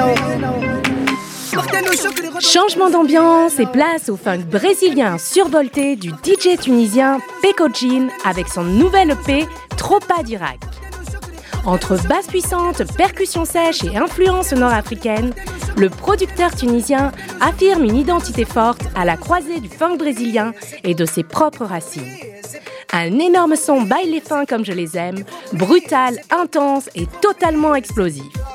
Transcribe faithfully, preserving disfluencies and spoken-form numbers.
Changement d'ambiance et place au funk brésilien survolté du D J tunisien Peko Jean avec son nouvel E P Tropa d'Irak. Entre basse puissante, percussions sèches et influences nord-africaines, le producteur tunisien affirme une identité forte à la croisée du funk brésilien et de ses propres racines. Un énorme son baile les fins comme je les aime, brutal, intense et totalement explosif.